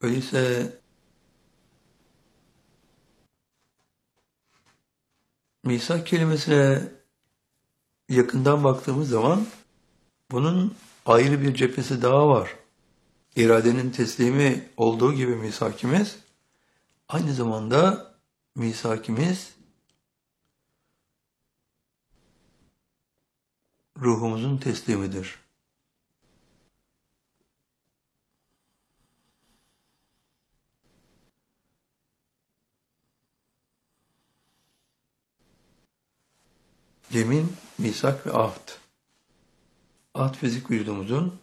Öyleyse misak kelimesine yakından baktığımız zaman bunun ayrı bir cephesi daha var. İradenin teslimi olduğu gibi misakimiz, aynı zamanda misakimiz ruhumuzun teslimidir. Yemin, misak ve ahd. Ahd fizik vücudumuzun,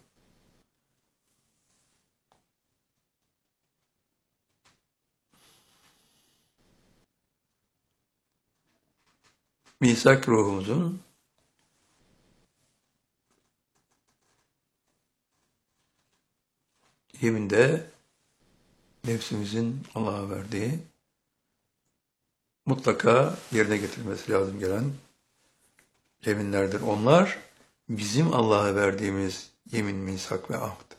misak ruhumuzun, yemin de nefsimizin Allah'a verdiği, mutlaka yerine getirilmesi lazım gelen yeminlerdir. Onlar bizim Allah'a verdiğimiz yemin, misak ve ahd.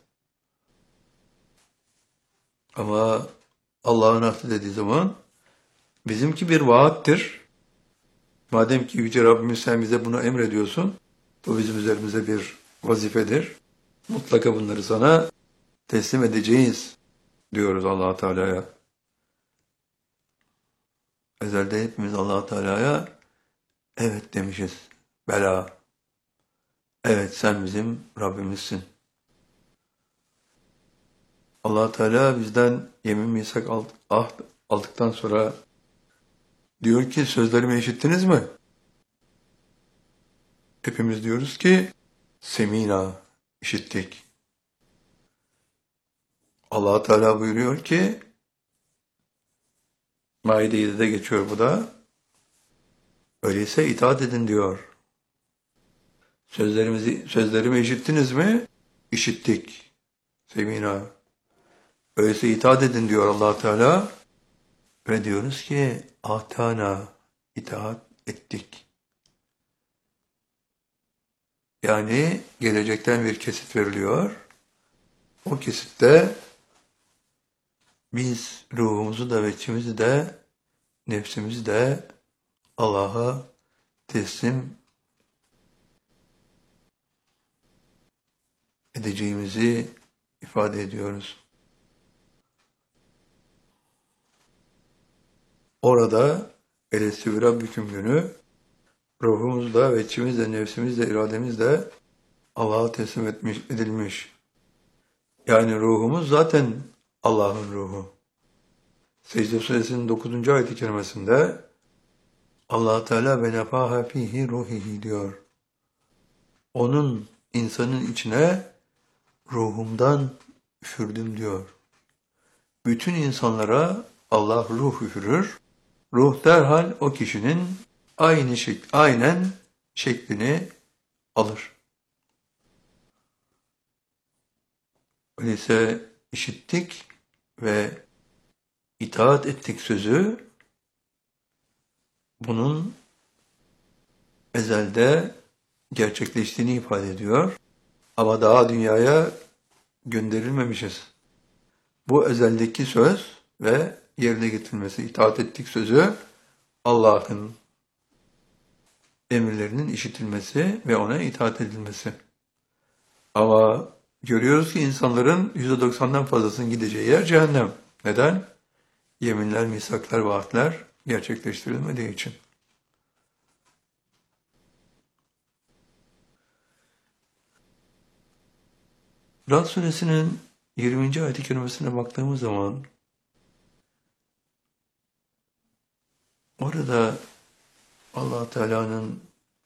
Ama Allah'ın ahdi dediği zaman bizimki bir vaattir. Madem ki Yüce Rabbimiz sen bize bunu emrediyorsun, bu bizim üzerimize bir vazifedir. Mutlaka bunları sana teslim edeceğiz diyoruz Allah Teala'ya. Ezelde hepimiz Allah Teala'ya evet demişiz. Bela. Evet sen bizim Rabbimizsin. Allah Teala bizden yemin misak ahd aldıktan sonra diyor ki sözlerimi işittiniz mi? Hepimiz diyoruz ki semina, işittik. Allah Teala buyuruyor ki Maide 7'de geçiyor bu da. Öyleyse itaat edin diyor. Sözlerimi işittiniz mi? İşittik. Semina. Öyleyse itaat edin diyor Allah Teala. Ve diyoruz ki atana, itaat ettik. Yani gelecekten bir kesit veriliyor. O kesitte biz ruhumuzu da, veçimizi de, nefsimizi de Allah'a teslim edeceğimizi ifade ediyoruz. Orada Elestü Rabbiküm günü ruhumuzla, veçimizle, nefsimizle, irademizle Allah'a teslim edilmiş. Yani ruhumuz zaten Allah'ın ruhu. Secde Suresinin 9. ayet-i kerimesinde Allah Teala ve nefâhe fîhî ruhihi diyor. Onun insanın içine ruhumdan üfürdüm diyor. Bütün insanlara Allah ruh üfürür. Ruh derhal o kişinin aynen şeklini alır. Öyleyse işittik ve itaat ettik sözü bunun ezelde gerçekleştiğini ifade ediyor. Ama daha dünyaya gönderilmemişiz. Bu ezeldeki söz ve yerine getirilmesi, itaat ettik sözü Allah'ın emirlerinin işitilmesi ve ona itaat edilmesi. Ama görüyoruz ki insanların %90'dan fazlasının gideceği yer cehennem. Neden? Yeminler, misaklar, vaatler gerçekleştirilmediği için. Rad suresinin 20. ayet-i kerimesine baktığımız zaman orada Allah Teala'nın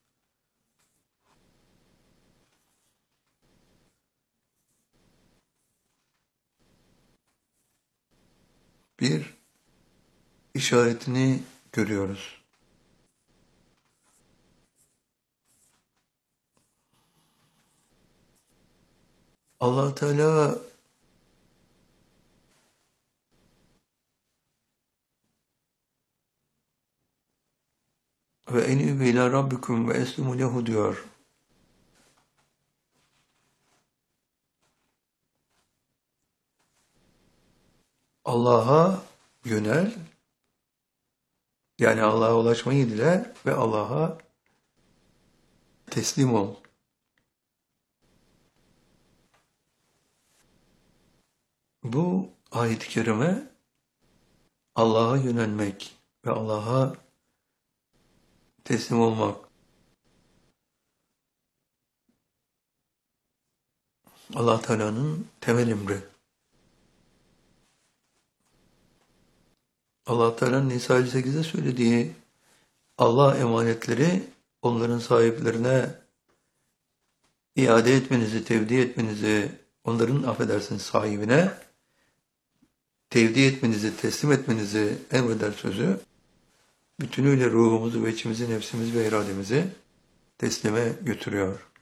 bir işaretini görüyoruz. Allah Teala ve enîbû ilâ rabbikum ve eslimu lehu diyor. Allah'a yönel, yani Allah'a ulaşmayı dile ve Allah'a teslim ol. Bu ayet-i kerime Allah'a yönelmek ve Allah'a teslim olmak, Allah Teala'nın temel emri. Allah Teala'nın Nisa 58'de söylediği Allah emanetleri onların sahiplerine iade etmenizi, tevdi etmenizi, onların affedersiniz sahibine tevdi etmenizi, teslim etmenizi emreder sözü, bütünüyle ruhumuzu ve içimizi, nefsimizi ve irademizi teslime götürüyor.